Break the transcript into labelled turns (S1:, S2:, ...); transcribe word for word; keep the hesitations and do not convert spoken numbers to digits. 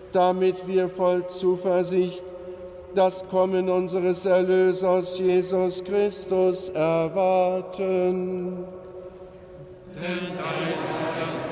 S1: damit wir voll Zuversicht das Kommen unseres Erlösers Jesus Christus erwarten.
S2: Denn dein ist das